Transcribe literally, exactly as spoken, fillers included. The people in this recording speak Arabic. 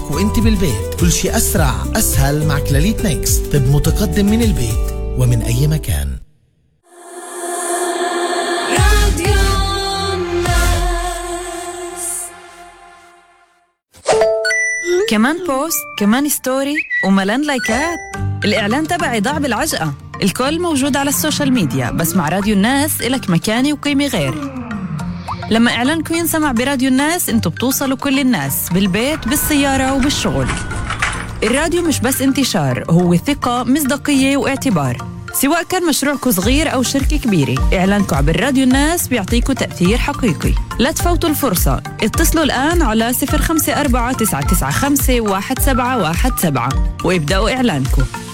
بيتك وانت بالبيت. كل شيء أسرع أسهل مع كلاليت ميكس. طب متقدم من البيت ومن أي مكان. كمان بوست، كمان ستوري، وملان لايكات. الإعلان تبعي ضاع بالعجقة. الكل موجود على السوشيال ميديا، بس مع راديو الناس إلك مكاني وقيمة غير. لما إعلانكم ينسمع براديو الناس انتوا بتوصلوا كل الناس، بالبيت، بالسيارة وبالشغل. الراديو مش بس انتشار، هو ثقة، مصداقية واعتبار. سواء كان مشروعكم صغير أو شركة كبيرة، إعلانكم عبر راديو الناس بيعطيكم تأثير حقيقي. لا تفوتوا الفرصة، اتصلوا الآن على صفر خمسة أربعة تسعة تسعة خمسة واحد سبعة واحد سبعة وابدأوا إعلانكم.